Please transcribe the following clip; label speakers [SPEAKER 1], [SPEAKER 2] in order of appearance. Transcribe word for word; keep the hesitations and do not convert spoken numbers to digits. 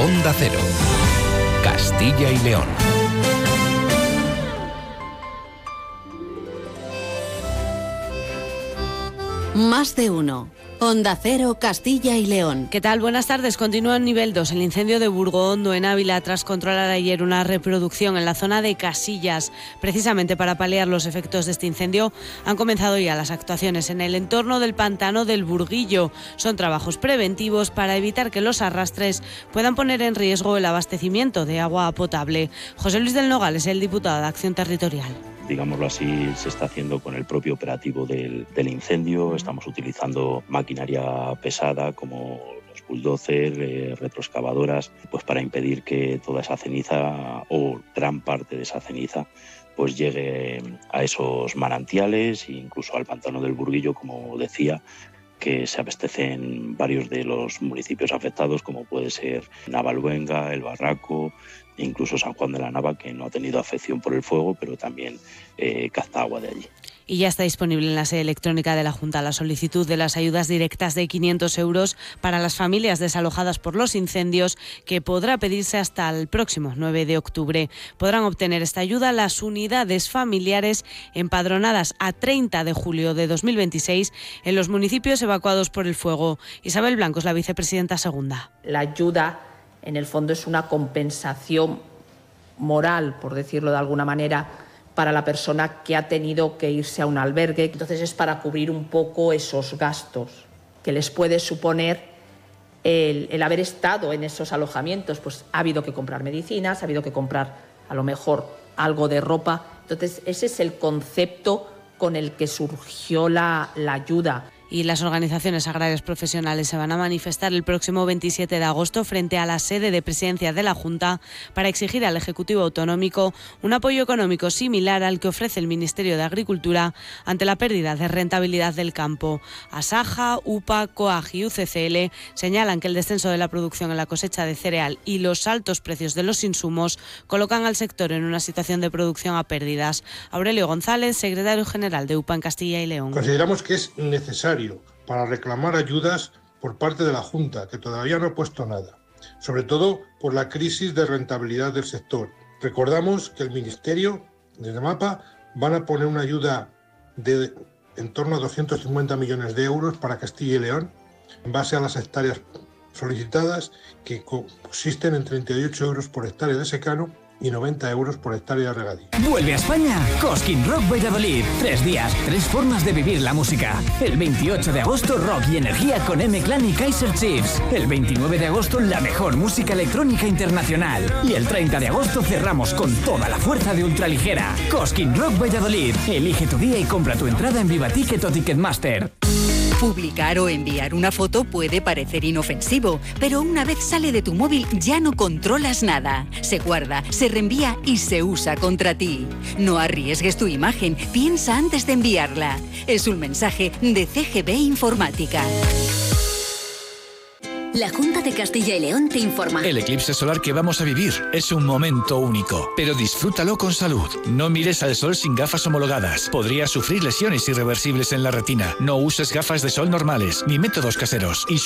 [SPEAKER 1] Onda Cero, Castilla y León.
[SPEAKER 2] Más de uno. Onda Cero, Castilla y León.
[SPEAKER 3] ¿Qué tal? Buenas tardes. Continúa en nivel dos el incendio de Burgondo, en Ávila, tras controlar ayer una reproducción en la zona de Casillas. Precisamente para paliar los efectos de este incendio han comenzado ya las actuaciones en el entorno del pantano del Burguillo. Son trabajos preventivos para evitar que los arrastres puedan poner en riesgo el abastecimiento de agua potable. José Luis del Nogal es el diputado de Acción Territorial.
[SPEAKER 4] Digámoslo así, se está haciendo con el propio operativo del, del incendio. Estamos utilizando maquinaria pesada como los bulldozers, eh, retroexcavadoras, pues para impedir que toda esa ceniza o gran parte de esa ceniza pues llegue a esos manantiales e incluso al pantano del Burguillo, como decía, que se abastecen varios de los municipios afectados, como puede ser Navalluenga, El Barraco, incluso San Juan de la Nava, que no ha tenido afección por el fuego, pero también eh, capta agua de allí.
[SPEAKER 3] Y ya está disponible en la sede electrónica de la Junta la solicitud de las ayudas directas de quinientos euros para las familias desalojadas por los incendios, que podrá pedirse hasta el próximo nueve de octubre. Podrán obtener esta ayuda las unidades familiares empadronadas a treinta de julio de dos mil veintiséis en los municipios evacuados por el fuego. Isabel Blanco es la vicepresidenta segunda.
[SPEAKER 5] La ayuda, en el fondo, es una compensación moral, por decirlo de alguna manera, para la persona que ha tenido que irse a un albergue. Entonces es para cubrir un poco esos gastos que les puede suponer el, el haber estado en esos alojamientos. Pues ha habido que comprar medicinas, ha habido que comprar a lo mejor algo de ropa. Entonces ese es el concepto con el que surgió la, la ayuda.
[SPEAKER 3] Y las organizaciones agrarias profesionales se van a manifestar el próximo veintisiete de agosto frente a la sede de presidencia de la Junta para exigir al Ejecutivo Autonómico un apoyo económico similar al que ofrece el Ministerio de Agricultura ante la pérdida de rentabilidad del campo. Asaja, U P A, COAG y U C C L señalan que el descenso de la producción en la cosecha de cereal y los altos precios de los insumos colocan al sector en una situación de producción a pérdidas. Aurelio González, secretario general de U P A en Castilla y León.
[SPEAKER 6] Consideramos que es necesario para reclamar ayudas por parte de la Junta, que todavía no ha puesto nada, sobre todo por la crisis de rentabilidad del sector. Recordamos que el Ministerio, desde MAPA, van a poner una ayuda de en torno a doscientos cincuenta millones de euros para Castilla y León, en base a las hectáreas solicitadas, que consisten en treinta y ocho euros por hectárea de secano y noventa euros por hectárea de regadío.
[SPEAKER 7] Vuelve a España Cosquín Rock Valladolid. Tres días, tres formas de vivir la música. El veintiocho de agosto, rock y energía con M-Clan y Kaiser Chiefs. El veintinueve de agosto, la mejor música electrónica internacional. Y el treinta de agosto cerramos con toda la fuerza de ultraligera. Cosquín Rock Valladolid. Elige tu día y compra tu entrada en Viva Ticket o Ticketmaster.
[SPEAKER 8] Publicar o enviar una foto puede parecer inofensivo, pero una vez sale de tu móvil ya no controlas nada. Se guarda, se reenvía y se usa contra ti. No arriesgues tu imagen, piensa antes de enviarla. Es un mensaje de C G B Informática.
[SPEAKER 9] La Junta de Castilla y León te informa.
[SPEAKER 10] El eclipse solar que vamos a vivir es un momento único, pero disfrútalo con salud. No mires al sol sin gafas homologadas. Podrías sufrir lesiones irreversibles en la retina. No uses gafas de sol normales ni métodos caseros. Y